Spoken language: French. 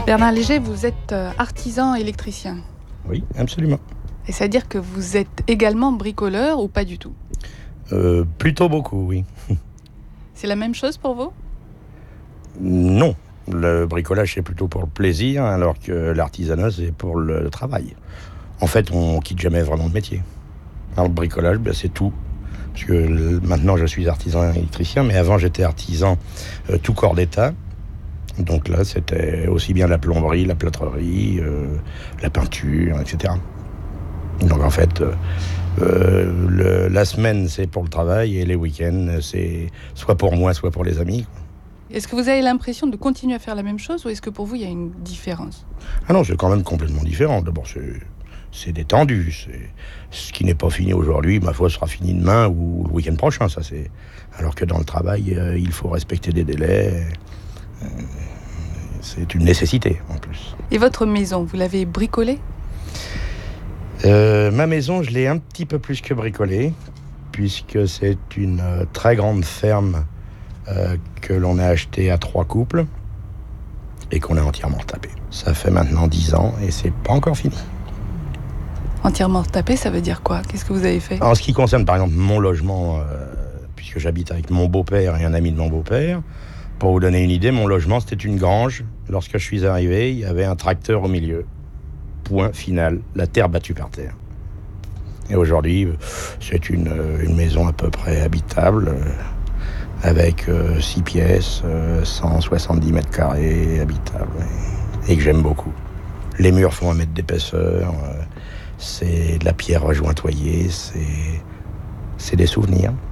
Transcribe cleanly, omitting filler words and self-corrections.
Bernard Léger, vous êtes artisan électricien. Oui, absolument. Et c'est-à-dire que vous êtes également bricoleur ou pas du tout? Plutôt beaucoup, oui. C'est la même chose pour vous? Non, le bricolage c'est plutôt pour le plaisir, alors que l'artisanat c'est pour le travail. En fait, on quitte jamais vraiment le métier. Alors le bricolage, c'est tout. Parce que maintenant je suis artisan électricien, mais avant j'étais artisan tout corps d'état. Donc là, c'était aussi bien la plomberie, la plâtrerie, la peinture, etc. Donc en fait, la semaine, c'est pour le travail et les week-ends, c'est soit pour moi, soit pour les amis. Est-ce que vous avez l'impression de continuer à faire la même chose ou est-ce que pour vous, il y a une différence? Ah non, c'est quand même complètement différent. D'abord, c'est détendu. Ce qui n'est pas fini aujourd'hui, ma foi, sera fini demain ou le week-end prochain. Ça, c'est... Alors que dans le travail, il faut respecter des délais. C'est une nécessité, en plus. Et votre maison, vous l'avez bricolée? Ma maison, je l'ai un petit peu plus que bricolée, puisque c'est une très grande ferme que l'on a achetée à 3 couples et qu'on a entièrement retapée. Ça fait maintenant 10 ans et c'est pas encore fini. Entièrement retapé, ça veut dire quoi? Qu'est-ce que vous avez fait? En ce qui concerne, par exemple, mon logement, puisque j'habite avec mon beau-père et un ami de mon beau-père, pour vous donner une idée, mon logement, c'était une grange. Lorsque je suis arrivé, il y avait un tracteur au milieu. Point final, la terre battue par terre. Et aujourd'hui, c'est une maison à peu près habitable, avec 6 pièces, 170 mètres carrés, habitable, et que j'aime beaucoup. Les murs font 1 mètre d'épaisseur, c'est de la pierre rejointoyée, c'est des souvenirs.